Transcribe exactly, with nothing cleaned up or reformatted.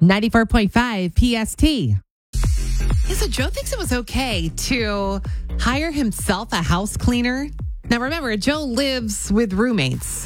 ninety-four point five P S T. Yeah, so Joe thinks it was okay to hire himself a house cleaner. Now, remember, Joe lives with roommates.